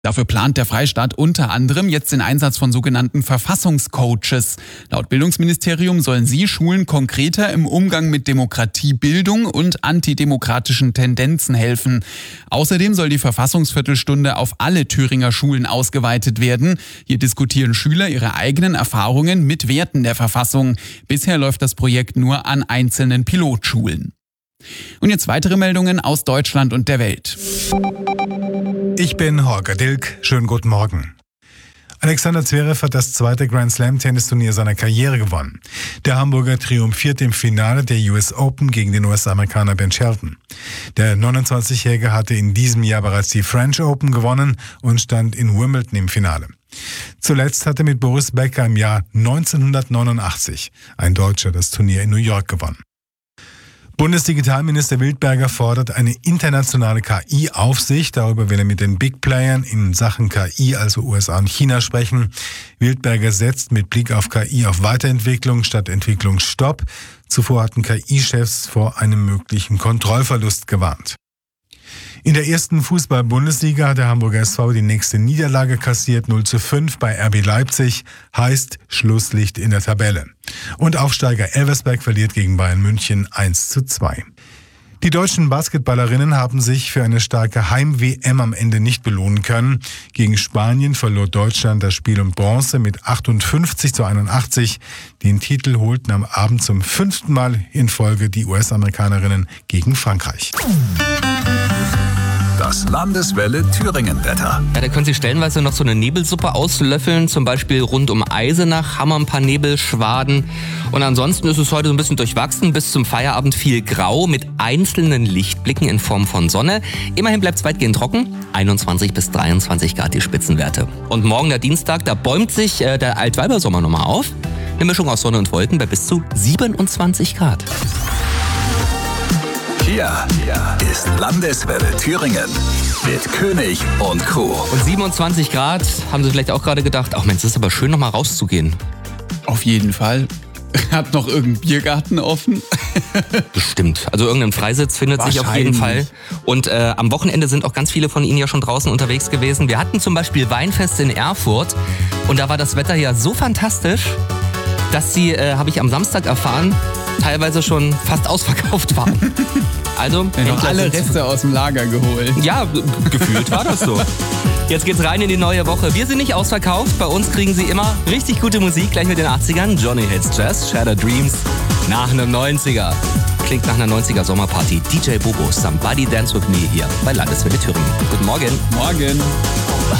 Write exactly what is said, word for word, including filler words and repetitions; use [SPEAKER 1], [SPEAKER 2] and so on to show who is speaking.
[SPEAKER 1] Dafür plant der Freistaat unter anderem jetzt den Einsatz von sogenannten Verfassungscoaches. Laut Bildungsministerium sollen sie Schulen konkreter im Umgang mit Demokratiebildung und antidemokratischen Tendenzen helfen. Außerdem soll die Verfassungsviertelstunde auf alle Thüringer Schulen ausgeweitet werden. Hier diskutieren Schüler ihre eigenen Erfahrungen mit Werten der Verfassung. Bisher läuft das Projekt nur an einzelnen Pilotschulen. Und jetzt weitere Meldungen aus Deutschland und der Welt.
[SPEAKER 2] Ich bin Holger Dilk. Schönen guten Morgen. Alexander Zverev hat das zweite Grand Slam Tennisturnier seiner Karriere gewonnen. Der Hamburger triumphierte im Finale der U S Open gegen den U S-Amerikaner Ben Shelton. Der neunundzwanzigjährige hatte in diesem Jahr bereits die French Open gewonnen und stand in Wimbledon im Finale. Zuletzt hatte mit Boris Becker im Jahr neunzehnhundertneunundachtzig ein Deutscher das Turnier in New York gewonnen. Bundesdigitalminister Wildberger fordert eine internationale K I-Aufsicht. Darüber will er mit den Big Playern in Sachen K I, also U S A und China, sprechen. Wildberger setzt mit Blick auf K I auf Weiterentwicklung statt Entwicklungsstopp. Zuvor hatten K I-Chefs vor einem möglichen Kontrollverlust gewarnt. In der ersten Fußball-Bundesliga hat der Hamburger S V die nächste Niederlage kassiert, null zu fünf bei R B Leipzig, heißt Schlusslicht in der Tabelle. Und Aufsteiger Elversberg verliert gegen Bayern München eins zu zwei. Die deutschen Basketballerinnen haben sich für eine starke Heim-W M am Ende nicht belohnen können. Gegen Spanien verlor Deutschland das Spiel um Bronze mit achtundfünfzig zu einundachtzig. Den Titel holten am Abend zum fünften Mal in Folge die U S-Amerikanerinnen gegen Frankreich.
[SPEAKER 3] Das Landeswelle Thüringen-Wetter.
[SPEAKER 4] Ja, da können Sie stellenweise noch so eine Nebelsuppe auslöffeln, zum Beispiel rund um Eisenach haben wir ein paar Nebelschwaden. Und ansonsten ist es heute so ein bisschen durchwachsen, bis zum Feierabend viel grau mit einzelnen Lichtblicken in Form von Sonne. Immerhin bleibt es weitgehend trocken, einundzwanzig bis dreiundzwanzig Grad die Spitzenwerte. Und morgen der Dienstag, da bäumt sich äh, der Altweibersommer nochmal auf. Eine Mischung aus Sonne und Wolken bei bis zu siebenundzwanzig Grad.
[SPEAKER 3] Hier ist Landeswelle Thüringen mit König und Crew.
[SPEAKER 4] Und siebenundzwanzig Grad, haben Sie vielleicht auch gerade gedacht, ach Mensch, es ist aber schön, nochmal rauszugehen.
[SPEAKER 1] Auf jeden Fall. Hat noch irgendein Biergarten offen?
[SPEAKER 4] Bestimmt. Also irgendein Freisitz findet sich auf jeden Fall. Und äh, am Wochenende sind auch ganz viele von Ihnen ja schon draußen unterwegs gewesen. Wir hatten zum Beispiel Weinfest in Erfurt und da war das Wetter ja so fantastisch, dass sie, äh, habe ich am Samstag erfahren, teilweise schon fast ausverkauft waren. Also
[SPEAKER 1] ja, noch alle Reste aus dem Lager geholt.
[SPEAKER 4] Ja, gefühlt war das so. Jetzt geht's rein in die neue Woche. Wir sind nicht ausverkauft. Bei uns kriegen Sie immer richtig gute Musik, gleich mit den achtzigern. Johnny Hits Jazz, Shattered Dreams, nach einem neunziger. Klingt nach einer neunziger Sommerparty. D J Bobo, Somebody Dance With Me hier bei Landeswelle Thüringen. Guten Morgen.
[SPEAKER 1] Morgen.